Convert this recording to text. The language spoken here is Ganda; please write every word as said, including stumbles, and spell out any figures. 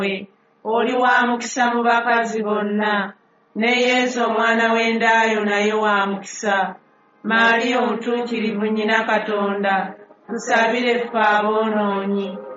oli wa mukisa mu bakazi bonna, ne Yesu omwana w'endaayo naye wa mukisa. Maaliya omutuukirivu nnyina Katonda, tusabire ffe aboonoonyi,